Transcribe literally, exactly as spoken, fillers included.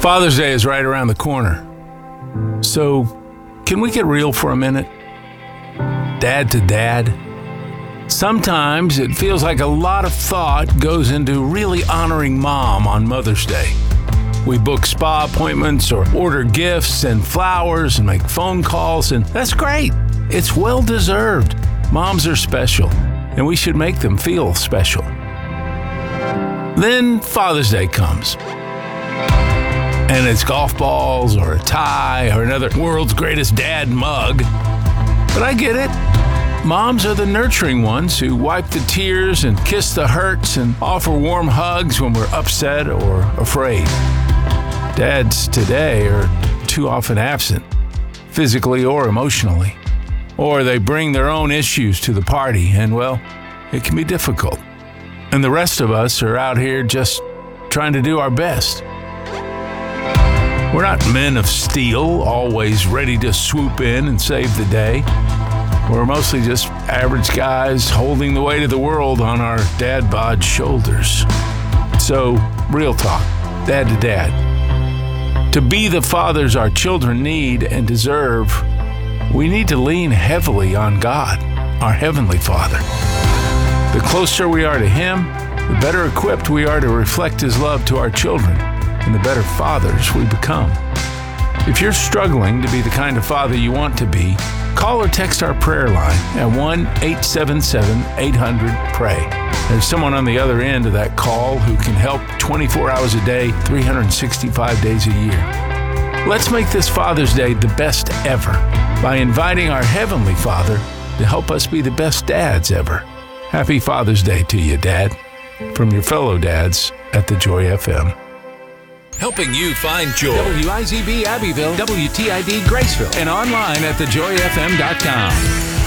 Father's Day is right around the corner. So, can we get real for a minute? Dad to dad. Sometimes it feels like a lot of thought goes into really honoring mom on Mother's Day. We book spa appointments or order gifts and flowers and make phone calls, and that's great. It's well deserved. Moms are special, and we should make them feel special. Then Father's Day comes. And it's golf balls or a tie or another world's greatest dad mug. But I get it. Moms are the nurturing ones who wipe the tears and kiss the hurts and offer warm hugs when we're upset or afraid. Dads today are too often absent, physically or emotionally. Or they bring their own issues to the party, and well, it can be difficult. And the rest of us are out here just trying to do our best. We're not men of steel, always ready to swoop in and save the day. We're mostly just average guys holding the weight of the world on our dad bod shoulders. So, real talk, dad to dad. To be the fathers our children need and deserve, we need to lean heavily on God, our Heavenly Father. The closer we are to Him, the better equipped we are to reflect His love to our children, and the better fathers we become. If you're struggling to be the kind of father you want to be, call or text our prayer line at one eight seven seven eight hundred pray. There's someone on the other end of that call who can help twenty-four hours a day, three hundred sixty-five days a year. Let's make this Father's Day the best ever by inviting our Heavenly Father to help us be the best dads ever. Happy Father's Day to you, Dad, from your fellow dads at The Joy F M. Helping you find joy. W I Z B Abbeville, W T I D Graceville, And online at the joy f m dot com.